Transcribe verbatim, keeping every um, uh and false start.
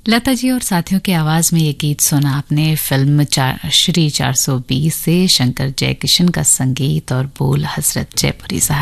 लता जी और साथियों की आवाज में ये गीत सुना आपने फिल्म चार, श्री चार सौ बीस से। शंकर जयकिशन का संगीत और बोल हजरत जयपुरी साहब